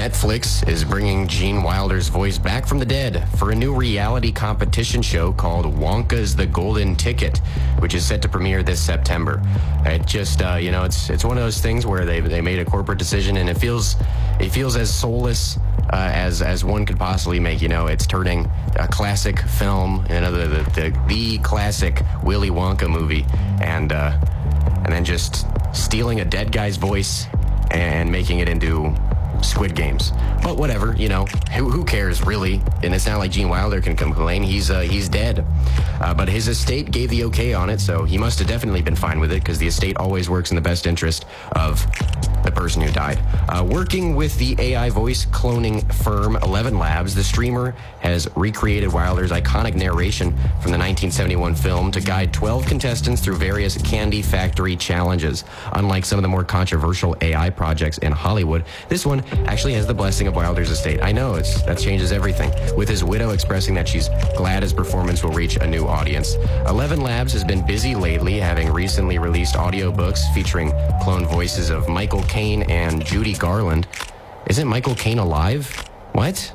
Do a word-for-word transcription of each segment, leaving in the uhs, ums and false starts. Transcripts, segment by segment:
Netflix is bringing Gene Wilder's voice back from the dead for a new reality competition show called Wonka's The Golden Ticket, which is set to premiere this September. It just, uh, you know, it's it's one of those things where they they made a corporate decision, and it feels it feels as soulless uh, as as one could possibly make. You know, it's turning a classic film, you know, the the, the, the classic Willy Wonka movie, and uh, and then just stealing a dead guy's voice and making it into Squid Games. But whatever, you know, who, who cares really? And it's not like Gene Wilder can complain. He's uh, he's dead. Uh, but his estate gave the okay on it, so he must have definitely been fine with it, because the estate always works in the best interest of the person who died. Uh, working with the A I voice cloning firm Eleven Labs, the streamer has recreated Wilder's iconic narration from the nineteen seventy-one film to guide twelve contestants through various Candy Factory challenges. Unlike some of the more controversial A I projects in Hollywood, this one actually has the blessing of Wilder's estate. I know, it's that changes everything, with his widow expressing that she's glad his performance will reach a new audience. Eleven Labs has been busy lately, having recently released audiobooks featuring clone voices of Michael Caine and Judy Garland. Isn't Michael Caine alive? What?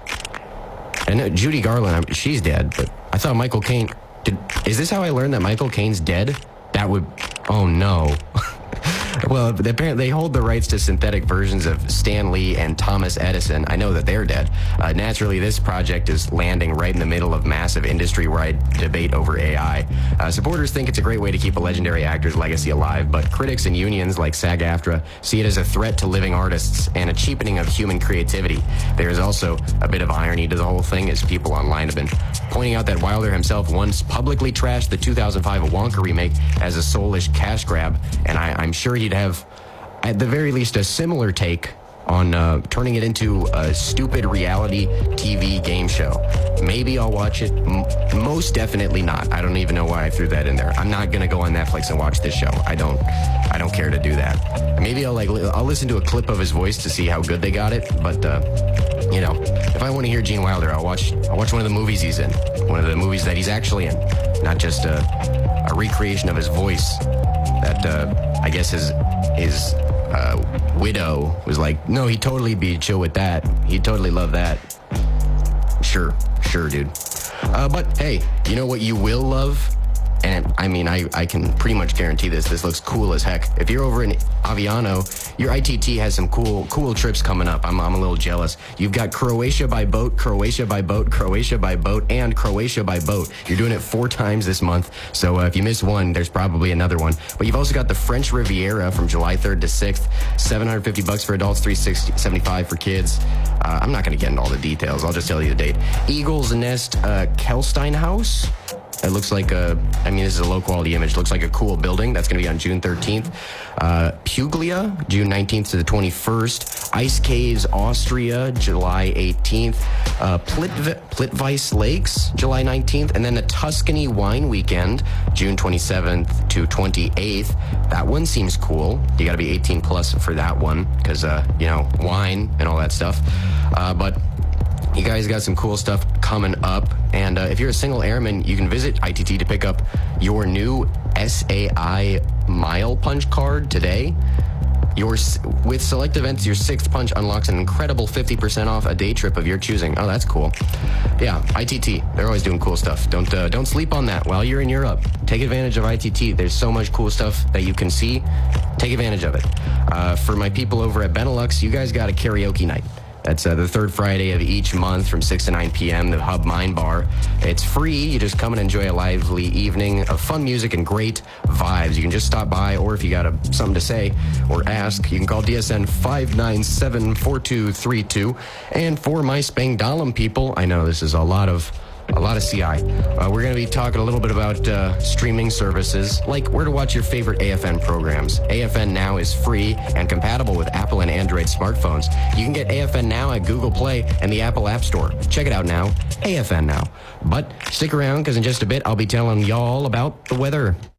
I know Judy Garland, I'm, she's dead, but I thought Michael Caine... Did, is this how I learned that Michael Caine's dead? That would... Oh, no. Well, apparently they hold the rights to synthetic versions of Stan Lee and Thomas Edison. I know that they're dead. Uh, naturally, this project is landing right in the middle of massive industry-wide debate over A I. Uh, supporters think it's a great way to keep a legendary actor's legacy alive, but critics and unions like SAG-AFTRA see it as a threat to living artists and a cheapening of human creativity. There is also a bit of irony to the whole thing, as people online have been pointing out that Wilder himself once publicly trashed the two thousand five Wonka remake as a soulish cash grab, and I, I'm sure he'd have, at the very least, a similar take on uh, turning it into a stupid reality T V game show. Maybe I'll watch it. M- most definitely not. I don't even know why I threw that in there. I'm not gonna go on Netflix and watch this show. I don't. I don't care to do that. Maybe I'll like. Li- I'll listen to a clip of his voice to see how good they got it. But uh, you know, if I want to hear Gene Wilder, I'll watch. I'll watch one of the movies he's in. One of the movies that he's actually in, not just a, a recreation of his voice. That uh, I guess his his. Uh, widow was like, no, he'd totally be chill with that. He'd totally love that. Sure, sure, dude. Uh, but hey, you know what you will love? And I mean, I, I can pretty much guarantee this. This looks cool as heck. If you're over in Aviano, your I T T has some cool cool trips coming up. I'm, I'm a little jealous. You've got Croatia by boat, Croatia by boat, Croatia by boat, and Croatia by boat. You're doing it four times this month. So uh, if you miss one, there's probably another one. But you've also got the French Riviera from July third to sixth. seven hundred fifty bucks for adults, three hundred seventy-five for kids. Uh, I'm not going to get into all the details. I'll just tell you the date. Eagle's Nest uh, Kelstein House. It looks like a, I mean, this is a low-quality image. It looks like a cool building. That's going to be on June thirteenth. Uh, Puglia, June nineteenth to the twenty-first. Ice Caves, Austria, July eighteenth. Uh, Plitv- Plitvice Lakes, July nineteenth. And then the Tuscany Wine Weekend, June twenty-seventh to twenty-eighth. That one seems cool. You got to be eighteen plus for that one because, uh, you know, wine and all that stuff. Uh, but... You guys got some cool stuff coming up. And uh, if you're a single airman, you can visit I T T to pick up your new S A I Mile Punch card today. Your, with select events, your sixth punch unlocks an incredible fifty percent off a day trip of your choosing. Oh, that's cool. Yeah, I T T. They're always doing cool stuff. Don't uh, don't sleep on that while you're in Europe. Take advantage of I T T. There's so much cool stuff that you can see. Take advantage of it. Uh, for my people over at Benelux, you guys got a karaoke night. That's uh, the third Friday of each month from six to nine p.m., the Hub Mind Bar. It's free. You just come and enjoy a lively evening of fun music and great vibes. You can just stop by, or if you got a, something to say or ask, you can call D S N five nine seven, four two three two. And for my Spangdahlem people, I know this is a lot of a lot of C I. Uh, we're going to be talking a little bit about uh, streaming services, like where to watch your favorite A F N programs. A F N Now is free and compatible with Apple and Android smartphones. You can get A F N Now at Google Play and the Apple App Store. Check it out now, A F N Now. But stick around, because in just a bit, I'll be telling y'all about the weather.